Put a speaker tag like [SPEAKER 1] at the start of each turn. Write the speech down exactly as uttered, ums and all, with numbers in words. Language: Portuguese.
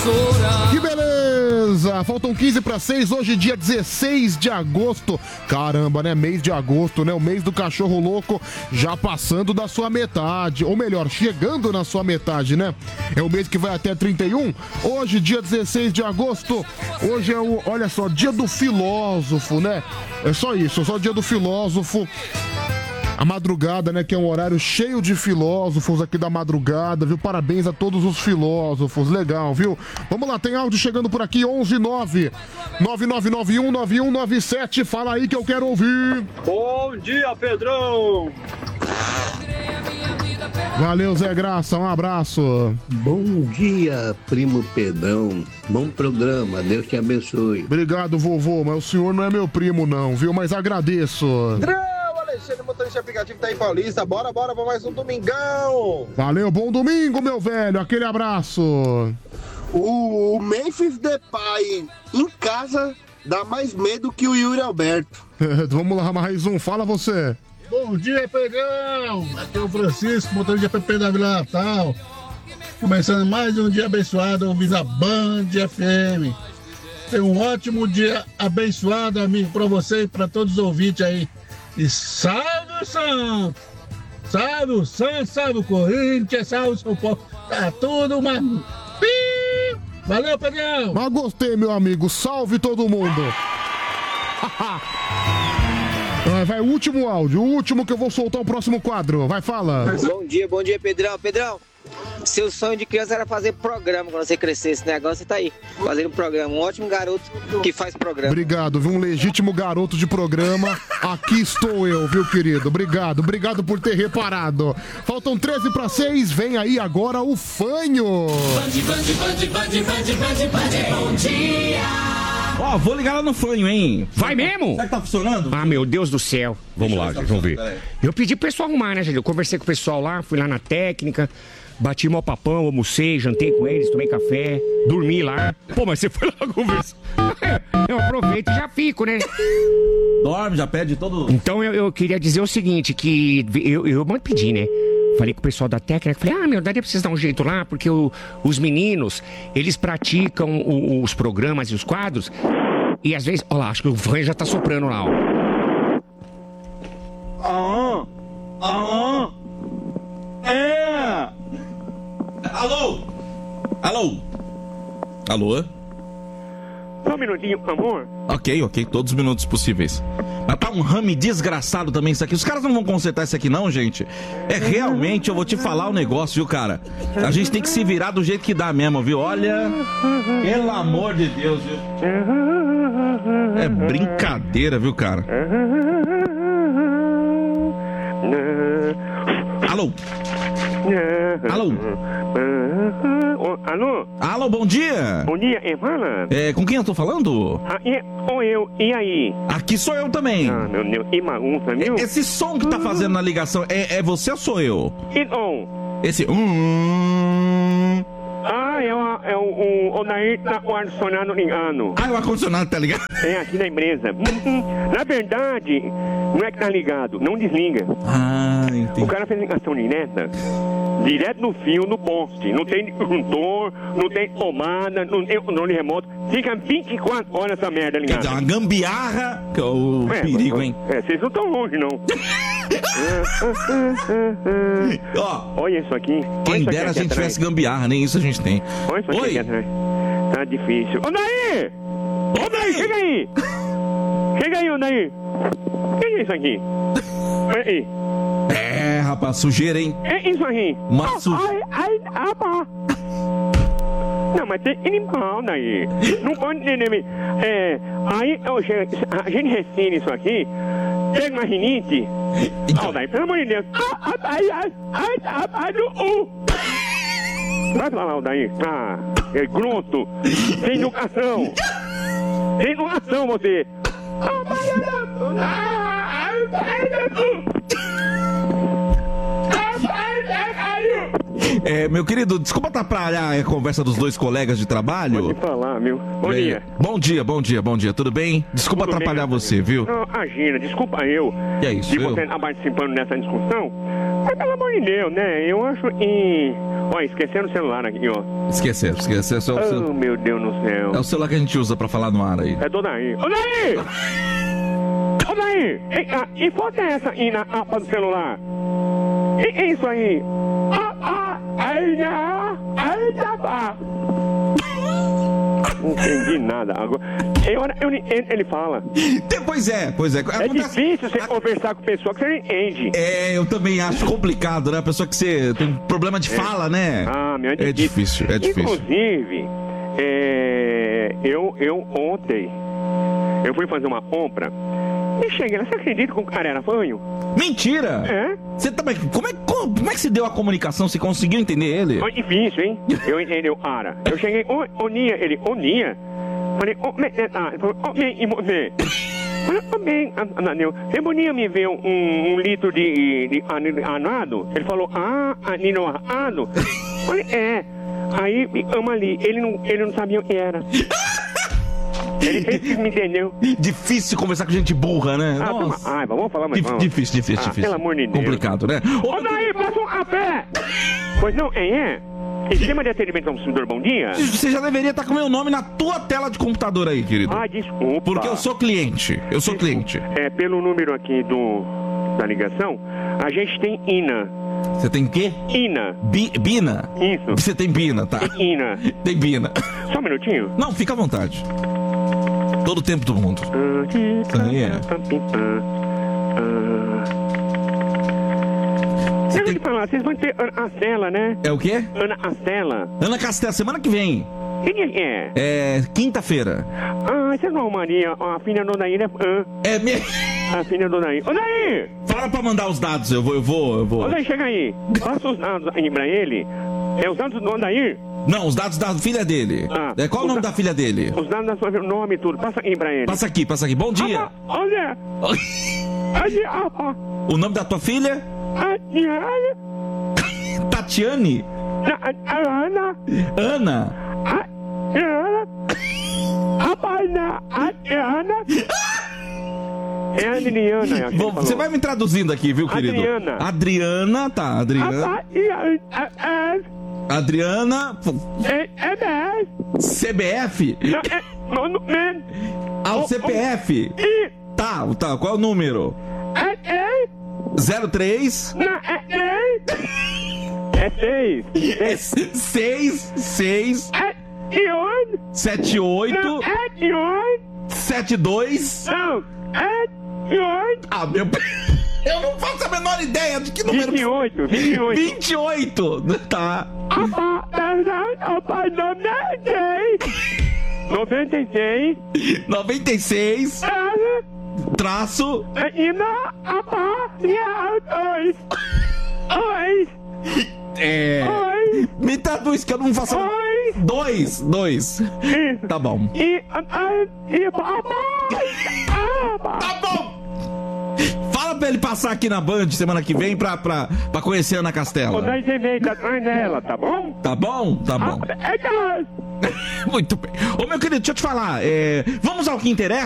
[SPEAKER 1] vassoura.
[SPEAKER 2] Que beleza! Faltam quinze para seis, hoje dia dezesseis de agosto. Caramba, né? Mês de agosto, né? O mês do cachorro louco já passando da sua metade. Ou melhor, chegando na sua metade, né? É o mês que vai até trinta e um. Hoje, dia dezesseis de agosto. Hoje é o, olha só, dia do filósofo, né? É só isso, só dia do filósofo. A madrugada, né, que é um horário cheio de filósofos aqui da madrugada, viu? Parabéns a todos os filósofos, legal, viu? Vamos lá, tem áudio chegando por aqui, onze nove nove nove nove um nove um nove sete, fala aí que eu quero ouvir.
[SPEAKER 3] Bom dia, Pedrão!
[SPEAKER 2] Valeu, Zé Graça, um abraço.
[SPEAKER 4] Bom dia, primo Pedrão. Bom programa, Deus te abençoe.
[SPEAKER 2] Obrigado, vovô, mas o senhor não é meu primo não, viu? Mas agradeço.
[SPEAKER 5] Alexandre, motorista aplicativo tá em Paulista. Bora, bora pra mais um domingão.
[SPEAKER 2] Valeu, bom domingo, meu velho. Aquele abraço.
[SPEAKER 6] O, o Memphis Depay em casa dá mais medo que o Yuri Alberto.
[SPEAKER 2] Vamos lá, mais um. Fala você.
[SPEAKER 7] Bom dia, Pedrão. Aqui é o Francisco, motorista P P da Vila Natal. Começando mais um dia abençoado, ouvindo a Band F M. Tenha um ótimo dia abençoado, amigo, pra você e pra todos os ouvintes aí. E salve o Santos! Salve o Santos, salve o Corinthians, salve o São Paulo. Tá tudo uma... Valeu, Pedrão!
[SPEAKER 2] Mas gostei, meu amigo. Salve todo mundo! Vai, o último áudio, o último que eu vou soltar o próximo quadro. Vai, fala!
[SPEAKER 8] Bom dia, bom dia, Pedrão. Pedrão, seu sonho de criança era fazer programa quando você crescesse, esse negócio você tá aí, fazendo programa. Um ótimo garoto que faz programa.
[SPEAKER 2] Obrigado, viu? Um legítimo garoto de programa. Aqui estou eu, viu, querido? Obrigado, obrigado por ter reparado. Faltam treze para seis, vem aí agora o Fanho.
[SPEAKER 1] Band, band, band, band, band, band, band, bom dia.
[SPEAKER 9] Ó, oh, vou ligar lá no Fanho, hein?
[SPEAKER 10] Vai mesmo?
[SPEAKER 9] Será que tá funcionando?
[SPEAKER 10] Ah, meu Deus do céu. Vamos lá, gente, vamos ver. Eu pedi pro pessoal arrumar, né, gente? Eu conversei com o pessoal lá, fui lá na técnica, bati mó papão, almocei, jantei com eles, tomei café, dormi lá. Pô, mas você foi lá conversar. Eu aproveito e já fico, né?
[SPEAKER 9] Dorme, já pede todo...
[SPEAKER 10] Então eu, eu queria dizer o seguinte, que eu, eu pedi, né? Falei com o pessoal da técnica, falei, ah, meu, daria pra vocês dar um jeito lá, porque o, os meninos, eles praticam o, os programas e os quadros, e às vezes, olha lá, acho que o Fanho já tá soprando lá, ó.
[SPEAKER 9] Ah, ah, é. Alô? Alô? Alô?
[SPEAKER 11] Só um minutinho, por favor.
[SPEAKER 9] Ok, ok, todos os minutos possíveis. Mas tá um rame desgraçado também isso aqui. Os caras não vão consertar isso aqui não, gente. É realmente, eu vou te falar o um negócio, viu, cara? A gente tem que se virar do jeito que dá mesmo, viu? Olha, pelo amor de Deus, viu? É brincadeira, viu, cara? Alô? Alô?
[SPEAKER 11] Alô?
[SPEAKER 9] Alô, bom dia.
[SPEAKER 11] Bom dia, Evana?
[SPEAKER 9] É, com quem eu tô falando?
[SPEAKER 11] Ah, e, ou eu, e aí?
[SPEAKER 9] Aqui sou eu também.
[SPEAKER 11] Ah, meu Deus, que bagunça, viu?
[SPEAKER 9] Esse som que tá fazendo na ligação, é, é você ou sou eu?
[SPEAKER 11] E on?
[SPEAKER 9] Esse... Hum...
[SPEAKER 11] Ah, é o, é o, o, o Nair tá com o ar-condicionado ligado.
[SPEAKER 9] Ah, o ar-condicionado tá ligado?
[SPEAKER 11] É, aqui na empresa. Na verdade, não é que tá ligado, não desliga.
[SPEAKER 9] Ah, entendi.
[SPEAKER 11] O cara fez ligação direta, direto no fio, no poste. Não tem disjuntor, não tem tomada, não tem controle remoto. Fica vinte e quatro horas essa merda ligada.
[SPEAKER 9] Quer dizer, uma gambiarra, que é o é, perigo, hein?
[SPEAKER 11] É, vocês não estão longe, não.
[SPEAKER 9] Ó,
[SPEAKER 11] olha isso aqui.
[SPEAKER 9] Quem
[SPEAKER 11] isso
[SPEAKER 9] dera
[SPEAKER 11] aqui
[SPEAKER 9] a gente
[SPEAKER 11] atrás.
[SPEAKER 9] tivesse gambiarra, nem isso a gente tem.
[SPEAKER 11] Olha isso aqui
[SPEAKER 9] Oi?
[SPEAKER 11] aqui atrás. Tá difícil. Ô, Nair! Ô, Nair, chega aí! Chega aí, ô, Nair! O que é isso aqui? Olha aí.
[SPEAKER 9] É, rapaz, sujeira, hein?
[SPEAKER 11] É isso aqui.
[SPEAKER 9] Uma sujeira.
[SPEAKER 11] Ai, ai, apa. Não, mas tem animal, Nair. Não pode entender. É, aí, eu, a gente recina isso aqui, pega uma rinite. Então. Oh, Nair, pelo amor de Deus. Ai, ai, ai, ai, ai, ai, uh. Vai falar, Nair. Ah, é grunto. Sem educação. Sem educação, você.
[SPEAKER 9] É, meu querido, desculpa atrapalhar a conversa dos dois colegas de trabalho.
[SPEAKER 11] Pode falar, meu. Bom
[SPEAKER 9] é,
[SPEAKER 11] dia.
[SPEAKER 9] Bom dia, bom dia, bom dia. Tudo bem? Desculpa Tudo atrapalhar bem, você, viu?
[SPEAKER 11] Não, imagina, desculpa eu.
[SPEAKER 9] Que é isso,
[SPEAKER 11] de
[SPEAKER 9] eu?
[SPEAKER 11] você estar participando dessa discussão. Mas pelo amor de Deus, né? Eu acho que Ó, esqueceram o celular aqui, ó.
[SPEAKER 9] Esqueceram, esqueceram. É o, cel...
[SPEAKER 11] Oh, meu Deus do céu.
[SPEAKER 9] é o celular que a gente usa pra falar no ar aí.
[SPEAKER 11] É do Daí. Ô, Daí! Ô, Daí! E, ah, e foto é essa aí na apa do celular? E, é isso aí? Ah, ah, aí, já, aí, já, pá. Não entendi nada. Agora, eu, eu, ele, ele fala.
[SPEAKER 9] Pois é, pois é.
[SPEAKER 11] É
[SPEAKER 9] Acontece...
[SPEAKER 11] difícil você conversar com pessoa que você não entende.
[SPEAKER 9] É, eu também acho complicado, né? A pessoa que você tem problema de fala, né?
[SPEAKER 11] Ah, meu,
[SPEAKER 9] é difícil, é difícil.
[SPEAKER 11] Inclusive, é, eu, eu ontem, eu fui fazer uma compra e cheguei lá, você acredita que o cara era fanho?
[SPEAKER 9] Mentira!
[SPEAKER 11] É?
[SPEAKER 9] Você também. Como é, como, como é que se deu a comunicação? Você conseguiu entender ele?
[SPEAKER 11] Foi difícil, hein? Eu entendi o cara. Eu cheguei, ô, ô, Nia, ele, ô, Nia. Falei, ô, me, ah, ele falou, ô, bem, e você? Falei, ô, bem, Ananeu, você podia me ver um, um litro de, de anado? Ele falou, ah, anino anado? Falei, é. Aí, ama ali, ele não, ele não sabia o que era. Ele fez que me entendeu.
[SPEAKER 9] Difícil conversar com gente burra, né?
[SPEAKER 11] Ah,
[SPEAKER 9] Nossa.
[SPEAKER 11] Ai, vamos falar mais.
[SPEAKER 9] Dif-
[SPEAKER 11] vamos.
[SPEAKER 9] Difícil, difícil,
[SPEAKER 11] Ah,
[SPEAKER 9] difícil.
[SPEAKER 11] pelo amor de Deus.
[SPEAKER 9] Complicado, né?
[SPEAKER 11] Ô, daí, passa um café! Pois não, é, é? Sistema de atendimento ao consumidor, bom dia?
[SPEAKER 9] Você já deveria estar com o meu nome na tua tela de computador aí, querido.
[SPEAKER 11] Ah, desculpa.
[SPEAKER 9] Porque eu sou cliente. Eu sou cliente.
[SPEAKER 11] É, pelo número aqui do da ligação, a gente tem I N A.
[SPEAKER 9] Você tem quê?
[SPEAKER 11] I N A.
[SPEAKER 9] Bi- Bina?
[SPEAKER 11] Isso.
[SPEAKER 9] Você tem Bina, tá?
[SPEAKER 11] I N A.
[SPEAKER 9] Tem Bina.
[SPEAKER 11] Só um minutinho.
[SPEAKER 9] Não, fica à vontade. Todo o tempo do mundo. Aí é.
[SPEAKER 11] Eu vou te falar, vocês vão ter Ana Castela, né?
[SPEAKER 9] É o quê?
[SPEAKER 11] Ana Castela.
[SPEAKER 9] Ana Castela, semana que vem.
[SPEAKER 11] Quem que é?
[SPEAKER 9] É quinta-feira.
[SPEAKER 11] Ah, você não arrumaria a filha do Odair, né? Ah.
[SPEAKER 9] É mesmo?
[SPEAKER 11] A filha do Odair. Odair!
[SPEAKER 9] Fala pra mandar os dados, eu vou, eu vou, eu vou.
[SPEAKER 11] Odair, chega aí. Passa os dados aí pra ele. É os dados do Odair?
[SPEAKER 9] Não, os dados da filha dele.
[SPEAKER 11] Ah,
[SPEAKER 9] é, qual o nome
[SPEAKER 11] da...
[SPEAKER 9] da filha dele?
[SPEAKER 11] Os dados da sua nome e tudo. Passa aqui pra ele.
[SPEAKER 9] Passa aqui, passa aqui. Bom dia.
[SPEAKER 11] Olha! Olha!
[SPEAKER 9] O nome da tua filha? Tatiane?
[SPEAKER 11] Ana.
[SPEAKER 9] Ana?
[SPEAKER 11] Ana. Ana. Ana. É a Adriana.
[SPEAKER 9] Bom, você vai me traduzindo aqui, viu, querido?
[SPEAKER 11] Adriana.
[SPEAKER 9] Adriana, tá, Adriana. Adriana. C B F? Ah, o C P F? Tá, tá, qual é o número? zero três.
[SPEAKER 11] É seis.
[SPEAKER 9] É seis, seis. Sete, oito. Sete, dois.
[SPEAKER 11] Não.
[SPEAKER 9] Ah, meu. Eu não faço a menor ideia de que número.
[SPEAKER 11] vinte e oito, vinte e oito.
[SPEAKER 9] vinte e oito. Tá.
[SPEAKER 11] noventa e seis.
[SPEAKER 9] noventa e seis. Traço.
[SPEAKER 11] Oi.
[SPEAKER 9] É.
[SPEAKER 11] Oi.
[SPEAKER 9] Me traduz que eu não faço.
[SPEAKER 11] Oi.
[SPEAKER 9] Dois. Dois. Tá bom.
[SPEAKER 11] E. E.
[SPEAKER 9] Tá bom. Fala pra ele passar aqui na Band semana que vem pra, pra, pra conhecer a Ana Castela.
[SPEAKER 11] Daí você vem atrás dela, tá bom?
[SPEAKER 9] Tá bom? Tá bom.
[SPEAKER 11] É nóis.
[SPEAKER 9] Muito bem. Ô, meu querido, deixa eu te falar. É, vamos ao que interessa.